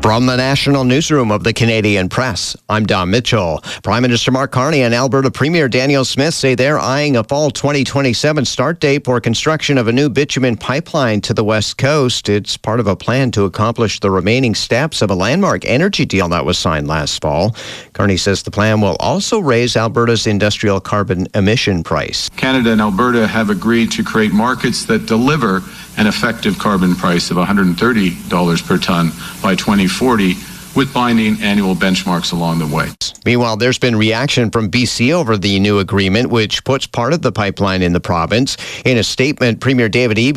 From the National Newsroom of the Canadian Press, I'm Don Mitchell. Prime Minister Mark Carney and Alberta Premier Danielle Smith say they're eyeing a fall 2027 start date for construction of a new bitumen pipeline to the West Coast. It's part of a plan to accomplish the remaining steps of a landmark energy deal that was signed last fall. Carney says the plan will also raise Alberta's industrial carbon emission price. Canada and Alberta have agreed to create markets that deliver an effective carbon price of $130 per ton by 2040, with binding annual benchmarks along the way. Meanwhile, there's been reaction from BC over the new agreement, which puts part of the pipeline in the province. In a statement, Premier David Eby